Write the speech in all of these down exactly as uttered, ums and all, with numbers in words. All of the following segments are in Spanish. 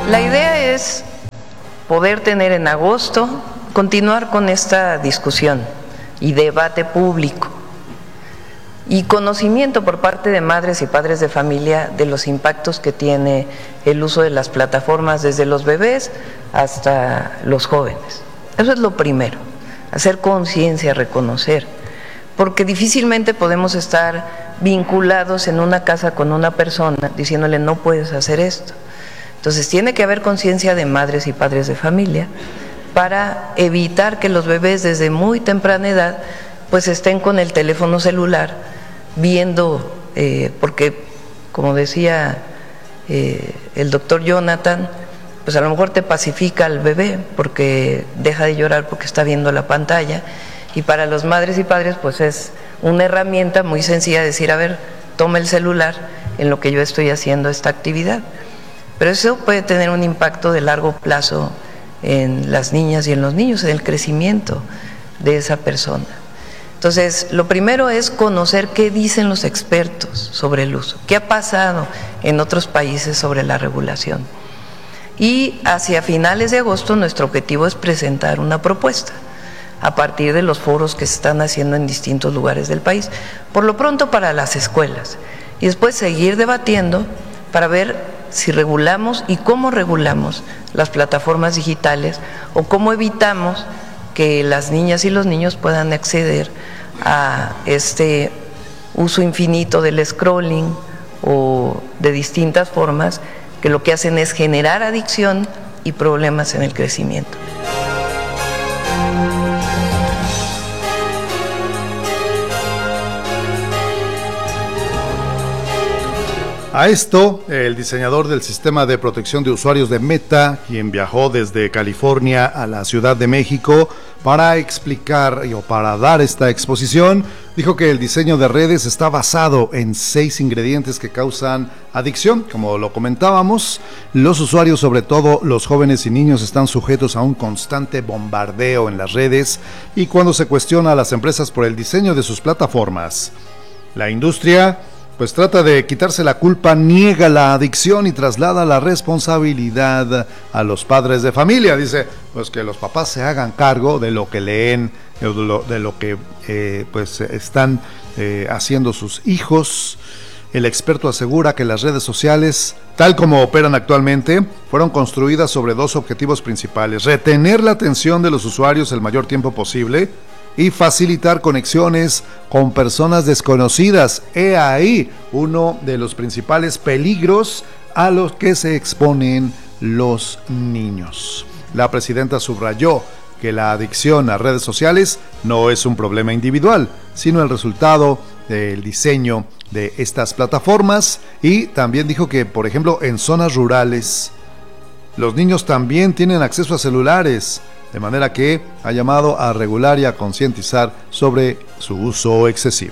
La idea es poder tener en agosto, continuar con esta discusión y debate público y conocimiento por parte de madres y padres de familia de los impactos que tiene el uso de las plataformas desde los bebés hasta los jóvenes. Eso es lo primero, hacer conciencia, reconocer, porque difícilmente podemos estar vinculados en una casa con una persona diciéndole no puedes hacer esto. Entonces tiene que haber conciencia de madres y padres de familia para evitar que los bebés desde muy temprana edad pues estén con el teléfono celular viendo, eh, porque como decía eh, el doctor Jonathan, pues a lo mejor te pacifica al bebé porque deja de llorar porque está viendo la pantalla, y para los madres y padres pues es una herramienta muy sencilla de decir, a ver, toma el celular en lo que yo estoy haciendo esta actividad. Pero eso puede tener un impacto de largo plazo en las niñas y en los niños, en el crecimiento de esa persona. Entonces, lo primero es conocer qué dicen los expertos sobre el uso, qué ha pasado en otros países sobre la regulación. Y hacia finales de agosto nuestro objetivo es presentar una propuesta a partir de los foros que se están haciendo en distintos lugares del país, por lo pronto para las escuelas, y después seguir debatiendo para ver si regulamos y cómo regulamos las plataformas digitales o cómo evitamos que las niñas y los niños puedan acceder a este uso infinito del scrolling o de distintas formas que lo que hacen es generar adicción y problemas en el crecimiento. A esto, el diseñador del sistema de protección de usuarios de Meta, quien viajó desde California a la Ciudad de México para explicar o para dar esta exposición, dijo que el diseño de redes está basado en seis ingredientes que causan adicción. Como lo comentábamos, los usuarios, sobre todo los jóvenes y niños, están sujetos a un constante bombardeo en las redes, y cuando se cuestiona a las empresas por el diseño de sus plataformas, la industria pues trata de quitarse la culpa, niega la adicción y traslada la responsabilidad a los padres de familia. Dice, pues que los papás se hagan cargo de lo que leen, de lo, de lo que eh, pues están eh, haciendo sus hijos. El experto asegura que las redes sociales, tal como operan actualmente, fueron construidas sobre dos objetivos principales: retener la atención de los usuarios el mayor tiempo posible y facilitar conexiones con personas desconocidas. He ahí uno de los principales peligros a los que se exponen los niños. La presidenta subrayó que la adicción a redes sociales no es un problema individual, sino el resultado del diseño de estas plataformas, y también dijo que, por ejemplo, en zonas rurales, los niños también tienen acceso a celulares, de manera que ha llamado a regular y a concientizar sobre su uso excesivo.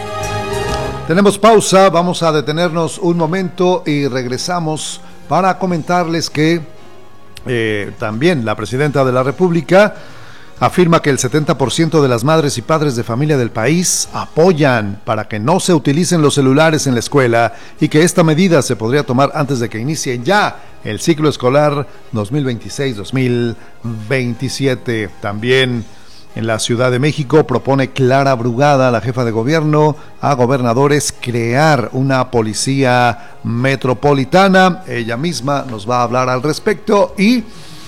Tenemos pausa, vamos a detenernos un momento y regresamos para comentarles que eh, también la presidenta de la República afirma que el setenta por ciento de las madres y padres de familia del país apoyan para que no se utilicen los celulares en la escuela, y que esta medida se podría tomar antes de que inicie ya el ciclo escolar dos mil veintiséis dos mil veintisiete. También en la Ciudad de México propone Clara Brugada, la jefa de gobierno, a gobernadores crear una policía metropolitana. Ella misma nos va a hablar al respecto. Y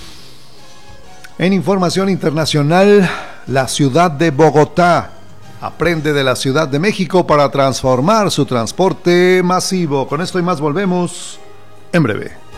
en información internacional, la ciudad de Bogotá aprende de la Ciudad de México para transformar su transporte masivo. Con esto y más volvemos en breve.